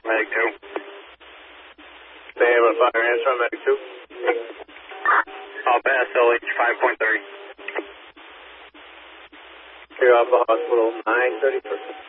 Medic 2. Stay able to fire answer on Medic 2. Pass LH 5.30. Clear Alpha Hospital 931.